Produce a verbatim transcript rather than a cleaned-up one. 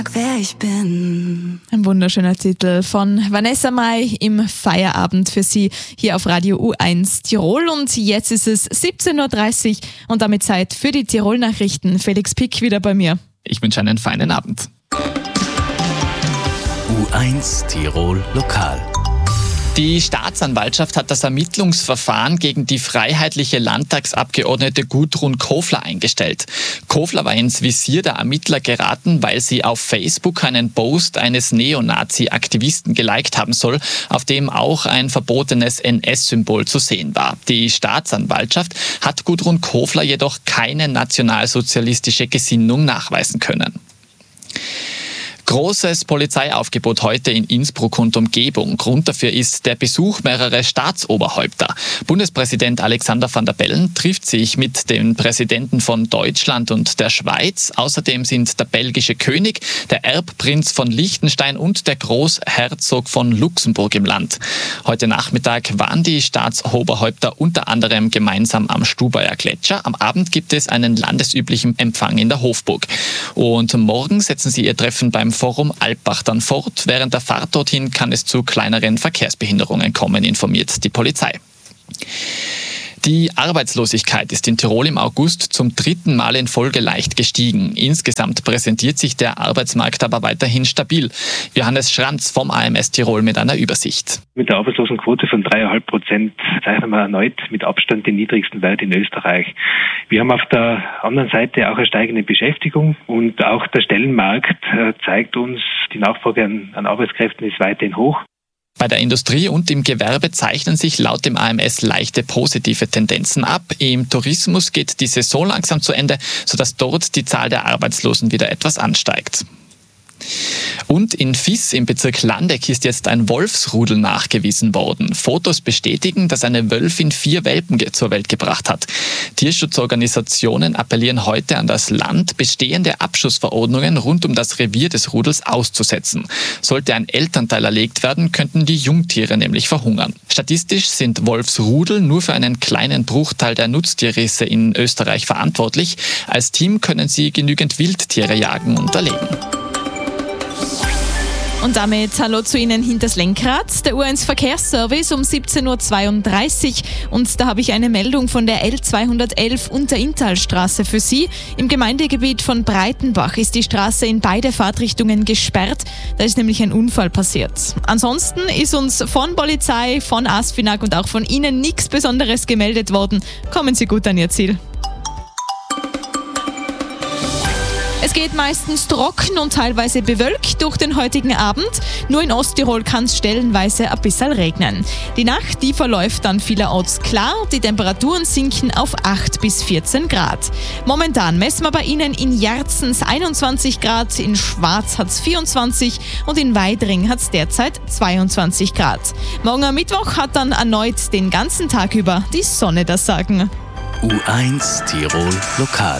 Wer ich bin. Ein wunderschöner Titel von Vanessa Mai im Feierabend für Sie hier auf Radio U eins Tirol. Und jetzt ist es siebzehn Uhr dreißig und damit Zeit für die Tirol-Nachrichten. Felix Pick wieder bei mir. Ich wünsche einen feinen Abend. U eins Tirol Lokal. Die Staatsanwaltschaft hat das Ermittlungsverfahren gegen die freiheitliche Landtagsabgeordnete Gudrun Kofler eingestellt. Kofler war ins Visier der Ermittler geraten, weil sie auf Facebook einen Post eines Neonazi-Aktivisten geliked haben soll, auf dem auch ein verbotenes N S-Symbol zu sehen war. Die Staatsanwaltschaft hat Gudrun Kofler jedoch keine nationalsozialistische Gesinnung nachweisen können. Großes Polizeiaufgebot heute in Innsbruck und Umgebung. Grund dafür ist der Besuch mehrerer Staatsoberhäupter. Bundespräsident Alexander Van der Bellen trifft sich mit den Präsidenten von Deutschland und der Schweiz. Außerdem sind der belgische König, der Erbprinz von Liechtenstein und der Großherzog von Luxemburg im Land. Heute Nachmittag waren die Staatsoberhäupter unter anderem gemeinsam am Stubaier Gletscher. Am Abend gibt es einen landesüblichen Empfang in der Hofburg. Und morgen setzen sie ihr Treffen beim Forum Alpbach dann fort. Während der Fahrt dorthin kann es zu kleineren Verkehrsbehinderungen kommen, informiert die Polizei. Die Arbeitslosigkeit ist in Tirol im August zum dritten Mal in Folge leicht gestiegen. Insgesamt präsentiert sich der Arbeitsmarkt aber weiterhin stabil. Johannes Schranz vom A M S Tirol mit einer Übersicht. Mit der Arbeitslosenquote von drei Komma fünf Prozent zeichnen wir erneut mit Abstand den niedrigsten Wert in Österreich. Wir haben auf der anderen Seite auch eine steigende Beschäftigung und auch der Stellenmarkt zeigt uns, die Nachfrage an, an Arbeitskräften ist weiterhin hoch. Bei der Industrie und im Gewerbe zeichnen sich laut dem A M S leichte positive Tendenzen ab. Im Tourismus geht die Saison langsam zu Ende, sodass dort die Zahl der Arbeitslosen wieder etwas ansteigt. Und in Viss im Bezirk Landeck ist jetzt ein Wolfsrudel nachgewiesen worden. Fotos bestätigen, dass eine Wölfin vier Welpen zur Welt gebracht hat. Tierschutzorganisationen appellieren heute an das Land, bestehende Abschussverordnungen rund um das Revier des Rudels auszusetzen. Sollte ein Elternteil erlegt werden, könnten die Jungtiere nämlich verhungern. Statistisch sind Wolfsrudel nur für einen kleinen Bruchteil der Nutztierrisse in Österreich verantwortlich. Als Team können sie genügend Wildtiere jagen und erlegen. Und damit hallo zu Ihnen hinters Lenkrad, der U eins Verkehrsservice um siebzehn Uhr zweiunddreißig. Und da habe ich eine Meldung von der L zweihundertelf Unterinntalstraße für Sie. Im Gemeindegebiet von Breitenbach ist die Straße in beide Fahrtrichtungen gesperrt. Da ist nämlich ein Unfall passiert. Ansonsten ist uns von Polizei, von ASFINAG und auch von Ihnen nichts Besonderes gemeldet worden. Kommen Sie gut an Ihr Ziel. Es geht meistens trocken und teilweise bewölkt durch den heutigen Abend. Nur in Osttirol kann es stellenweise ein bisschen regnen. Die Nacht, die verläuft dann vielerorts klar. Die Temperaturen sinken auf acht bis vierzehn Grad. Momentan messen wir bei Ihnen in Jarzens einundzwanzig Grad, in Schwarz hat es vierundzwanzig und in Weidring hat es derzeit zweiundzwanzig Grad. Morgen am Mittwoch hat dann erneut den ganzen Tag über die Sonne das Sagen. U eins Tirol Lokal.